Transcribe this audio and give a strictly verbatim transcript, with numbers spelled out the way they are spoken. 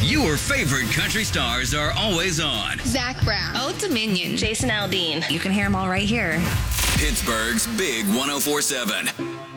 Your favorite country stars are always on. Zach Brown. Old Dominion. Jason Aldean. You can hear them all right here. Pittsburgh's Big one oh four seven.